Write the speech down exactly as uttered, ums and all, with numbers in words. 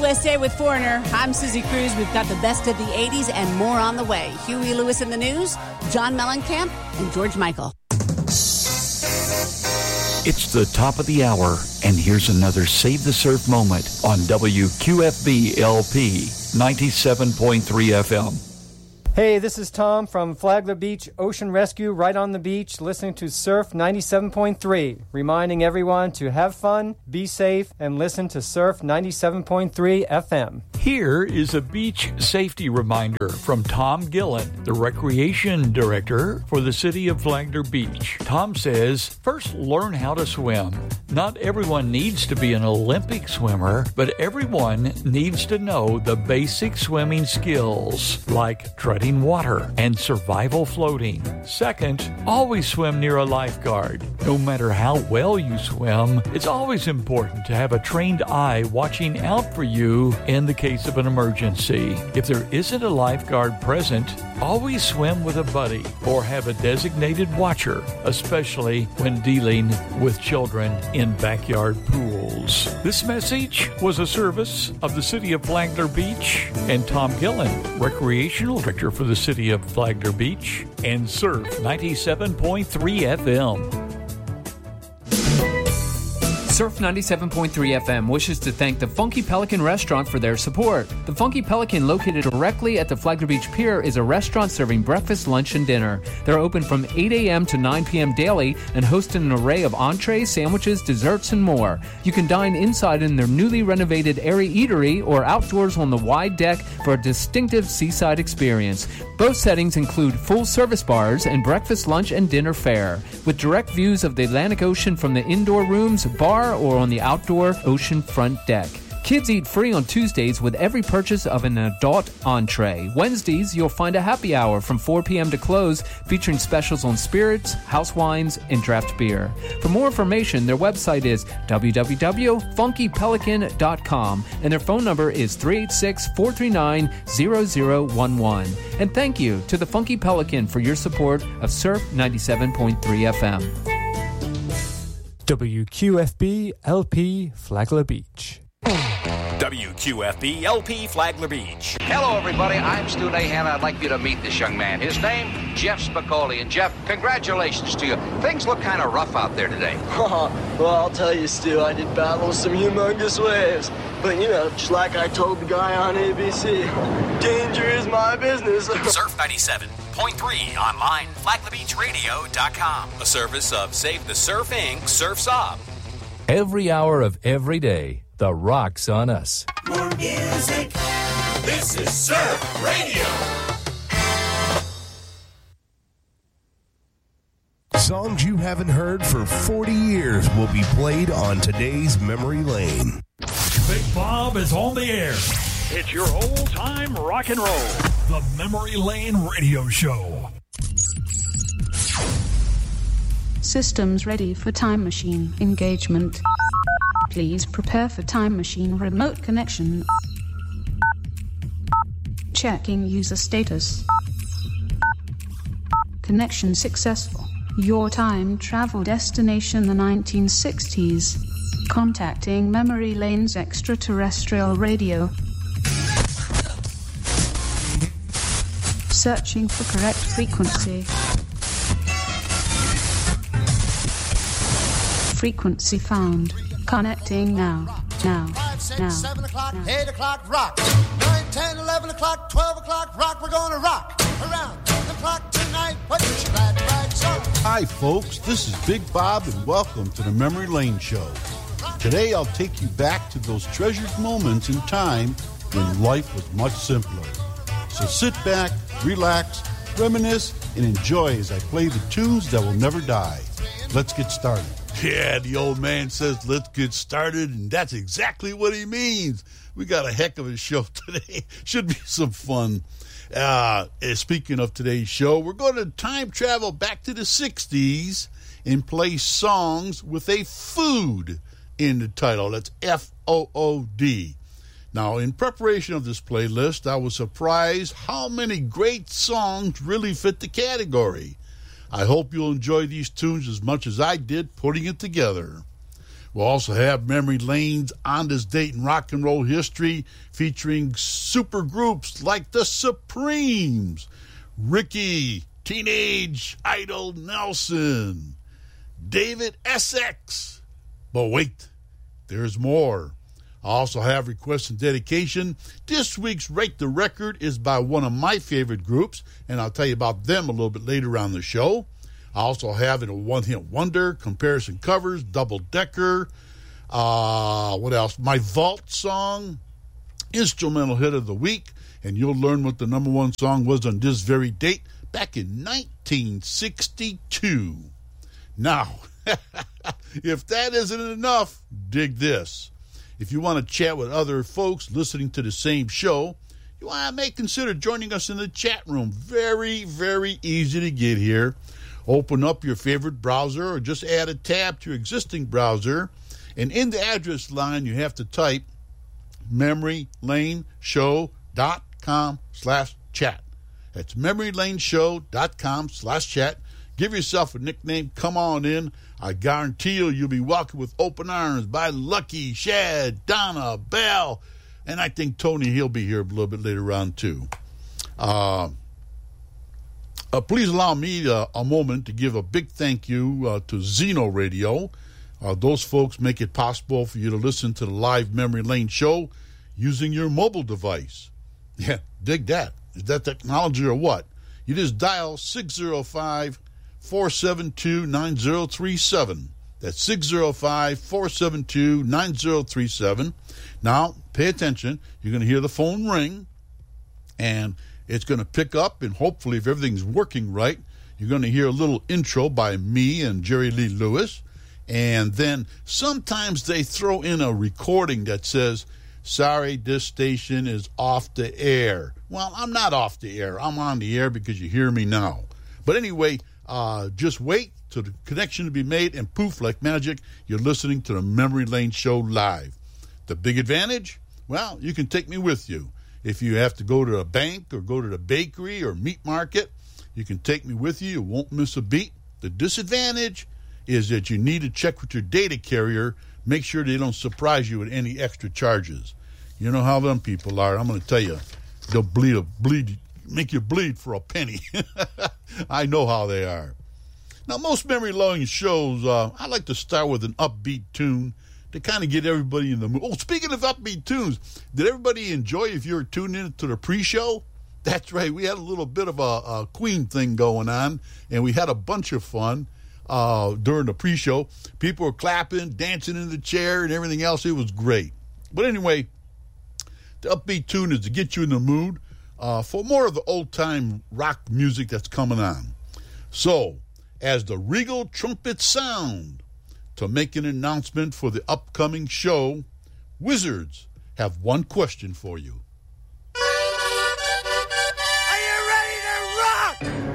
S A with Foreigner. I'm Susie Cruz. We've got the best of the eighties and more on the way. Huey Lewis in the news, John Mellencamp, and George Michael. It's the top of the hour, and here's another Save the Surf moment on W Q F B L P ninety-seven point three F M. Hey, this is Tom from Flagler Beach Ocean Rescue, right on the beach, listening to Surf ninety-seven point three, reminding everyone to have fun, be safe, and listen to Surf ninety-seven point three F M. Here is a beach safety reminder from Tom Gillen, the Recreation Director for the City of Flagler Beach. Tom says, first learn how to swim. Not everyone needs to be an Olympic swimmer, but everyone needs to know the basic swimming skills, like treading water and survival floating. Second, always swim near a lifeguard. No matter how well you swim, it's always important to have a trained eye watching out for you in the case of an emergency. If there isn't a lifeguard present, always swim with a buddy or have a designated watcher, especially when dealing with children in backyard pools. This message was a service of the City of Flagler Beach and Tom Gillen, Recreational Director for the City of Flagler Beach, and Surf ninety-seven point three F M. Surf ninety-seven point three F M wishes to thank the Funky Pelican Restaurant for their support. The Funky Pelican, located directly at the Flagler Beach Pier, is a restaurant serving breakfast, lunch, and dinner. They're open from eight a.m. to nine p.m. daily and host an array of entrees, sandwiches, desserts, and more. You can dine inside in their newly renovated airy eatery or outdoors on the wide deck for a distinctive seaside experience. Both settings include full-service bars and breakfast, lunch, and dinner fare, with direct views of the Atlantic Ocean from the indoor rooms, bar, or on the outdoor ocean front deck. Kids eat free on Tuesdays with every purchase of an adult entree. Wednesdays, you'll find a happy hour from four p.m. to close, featuring specials on spirits, house wines, and draft beer. For more information, their website is w w w dot funky pelican dot com, and their phone number is three eight six, four three nine, zero zero one one. And thank you to the Funky Pelican for your support of Surf ninety-seven point three F M. W Q F B L P Flagler Beach. W Q F B L P Flagler Beach. Hello, everybody. I'm Stu Nahan. I'd like you to meet this young man. His name, Jeff Spicoli. And, Jeff, congratulations to you. Things look kind of rough out there today. Well, I'll tell you, Stu, I did battle some humongous waves. But, you know, just like I told the guy on A B C, danger is my business. Surf ninety-seven point three online, flagler beach radio dot com. A service of Save the Surf Incorporated. Surf's Up. Every hour of every day, the rock's on us. More music. This is Surf Radio. Songs you haven't heard for forty years will be played on today's Memory Lane. Big Bob is on the air. It's your old-time rock and roll. The Memory Lane Radio Show. Systems ready for time machine engagement. Please prepare for time machine remote connection. Checking user status. Connection successful. Your time travel destination the nineteen sixties. Contacting Memory Lane's extraterrestrial radio. Searching for correct frequency. Frequency found. Connecting now. Now. five, six, now. seven o'clock, now. eight o'clock, rock. nine, ten, eleven o'clock, twelve o'clock, rock. We're gonna rock around the clock tonight. Put your glad rags on. Hi, folks. This is Big Bob, and welcome to the Memory Lane Show. Today, I'll take you back to those treasured moments in time when life was much simpler. So sit back, relax, reminisce, and enjoy as I play the tunes that will never die. Let's get started. Yeah, the old man says, let's get started, and that's exactly what he means. We got a heck of a show today. Should be some fun. Uh, speaking of today's show, we're going to time travel back to the sixties and play songs with a food in the title. That's F O O D. Now, in preparation of this playlist, I was surprised how many great songs really fit the category. I hope you'll enjoy these tunes as much as I did putting it together. We'll also have Memory Lane's On This Date in Rock and Roll History, featuring super groups like the Supremes, Ricky, Teenage Idol Nelson, David Essex. But wait, there's more. I also have requests and dedication. This week's Rate the Record is by one of my favorite groups, and I'll tell you about them a little bit later on the show. I also have a one-hit wonder, comparison covers, double-decker. Uh, what else? My Vault song, instrumental hit of the week, and you'll learn what the number one song was on this very date back in nineteen sixty-two. Now, if that isn't enough, dig this. If you want to chat with other folks listening to the same show, you may consider joining us in the chat room. Very, very easy to get here. Open up your favorite browser or just add a tab to your existing browser. And in the address line, you have to type memorylaneshow.com slash chat. That's memorylaneshow.com slash chat. Give yourself a nickname. Come on in. I guarantee you, you'll be welcomed with open arms by Lucky, Shad, Donna, Bell, and I think Tony, he'll be here a little bit later on, too. Uh, uh, please allow me uh, a moment to give a big thank you uh, to Zeno Radio. Uh, those folks make it possible for you to listen to the live Memory Lane show using your mobile device. Yeah, dig that. Is that technology or what? You just dial six oh five, four seven two, nine oh three seven. That's six oh five, four seven two, nine oh three seven. Now, pay attention. You're going to hear the phone ring, and it's going to pick up, and hopefully, if everything's working right, you're going to hear a little intro by me and Jerry Lee Lewis, and then sometimes they throw in a recording that says, sorry, this station is off the air. Well, I'm not off the air. I'm on the air because you hear me now. But anyway, Uh, just wait till the connection to be made, and poof, like magic, you're listening to the Memory Lane Show live. The big advantage? Well, you can take me with you. If you have to go to a bank or go to the bakery or meat market, you can take me with you. You won't miss a beat. The disadvantage is that you need to check with your data carrier. Make sure they don't surprise you with any extra charges. You know how them people are. I'm going to tell you, they'll bleed, a, bleed, make you bleed for a penny. I know how they are. Now, most Memory Lane shows, uh, I like to start with an upbeat tune to kind of get everybody in the mood. Oh, speaking of upbeat tunes, did everybody enjoy, if you were tuning in to the pre-show? That's right. We had a little bit of a, a Queen thing going on, and we had a bunch of fun uh, during the pre-show. People were clapping, dancing in the chair, and everything else. It was great. But anyway, the upbeat tune is to get you in the mood Uh, for more of the old-time rock music that's coming on. So, as the regal trumpets sound to make an announcement for the upcoming show, Wizards have one question for you. Are you ready to rock?